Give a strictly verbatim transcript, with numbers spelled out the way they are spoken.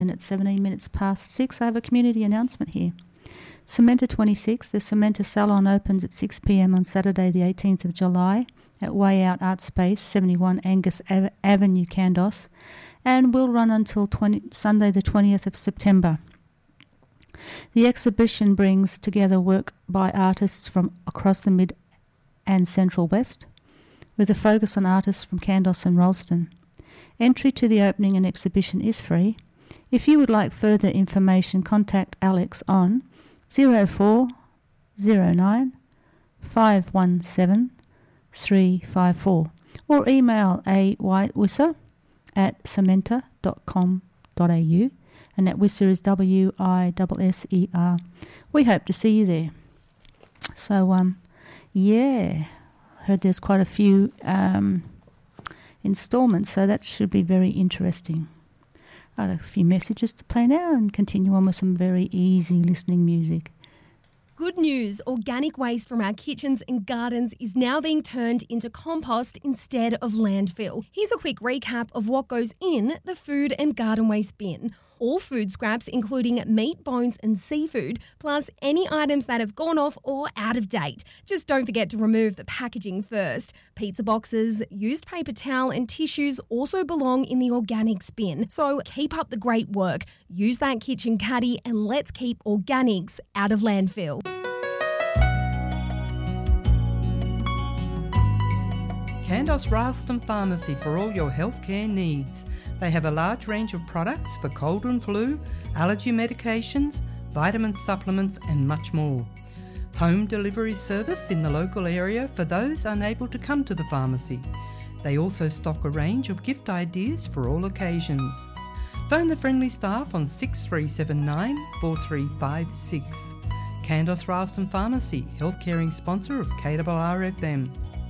And at seventeen minutes past six, I have a community announcement here. Cementa twenty-six, the Cementa Salon opens at six p m on Saturday the eighteenth of July at Way Out Art Space, seventy-one Angus Ave- Avenue, Kandos, and will run until twenty Sunday the twentieth of September. The exhibition brings together work by artists from across the Mid and Central West, with a focus on artists from Kandos and Rolleston. Entry to the opening and exhibition is free. If you would like further information, contact Alex on zero four zero nine five one seven three five four or email a whitewisser at cementa dot com dot a u, and that Wisser is W I S S E R. We hope to see you there. So, um, yeah, heard there's quite a few um, instalments, so that should be very interesting. I have a few messages to play now and continue on with some very easy listening music. Good news, organic waste from our kitchens and gardens is now being turned into compost instead of landfill. Here's a quick recap of what goes in the food and garden waste bin. All food scraps, including meat, bones and seafood, plus any items that have gone off or out of date. Just don't forget to remove the packaging first. Pizza boxes, used paper towel and tissues also belong in the organics bin. So keep up the great work. Use that kitchen caddy and let's keep organics out of landfill. Kandos Ralston Pharmacy for all your healthcare needs. They have a large range of products for cold and flu, allergy medications, vitamin supplements and much more. Home delivery service in the local area for those unable to come to the pharmacy. They also stock a range of gift ideas for all occasions. Phone the friendly staff on six three seven nine four three five six. Kandos Ralston Pharmacy, health caring sponsor of K R R F M.